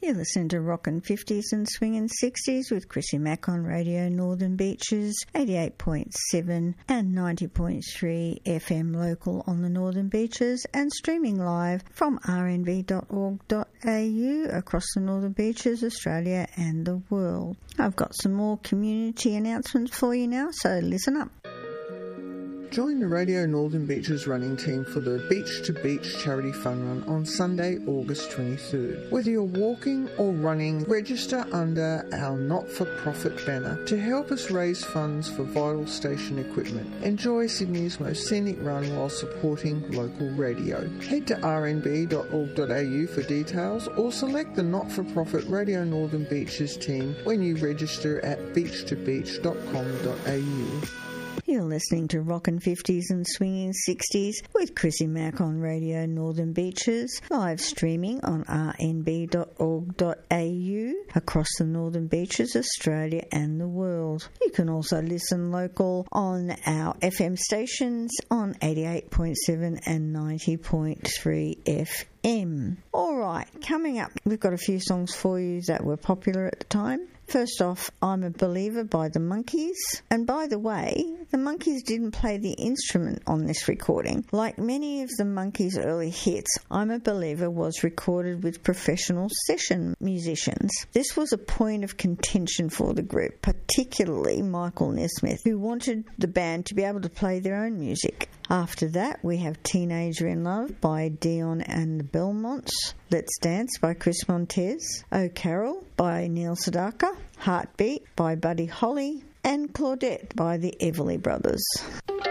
You're listening to Rockin' 50s and Swingin' 60s with Chrissy Mack on Radio Northern Beaches, 88.7 and 90.3 FM local on the Northern Beaches, and streaming live from rnb.org.au across the Northern Beaches, Australia and the world. I've got some more community announcements for you now, so listen up. Join the Radio Northern Beaches running team for the Beach to Beach charity fun run on Sunday, August 23rd. Whether you're walking or running, register under our not-for-profit banner to help us raise funds for vital station equipment. Enjoy Sydney's most scenic run while supporting local radio. Head to rnb.org.au for details or select the not-for-profit Radio Northern Beaches team when you register at beachtobeach.com.au. You're listening to Rockin' 50s and Swinging 60s with Chrissy Mack on Radio Northern Beaches, live streaming on rnb.org.au across the Northern Beaches, Australia and the world. You can also listen local on our FM stations on 88.7 and 90.3 FM. Alright, coming up, we've got a few songs for you that were popular at the time. First off, I'm a Believer by the Monkees. And by the way, the Monkees didn't play the instrument on this recording. Like many of the Monkees' early hits, I'm a Believer was recorded with professional session musicians. This was a point of contention for the group, particularly Michael Nesmith, who wanted the band to be able to play their own music. After that, we have Teenager in Love by Dion and the Belmonts, Let's Dance by Chris Montez, Oh Carol by Neil Sedaka, Heartbeat by Buddy Holly, and Claudette by the Everly Brothers.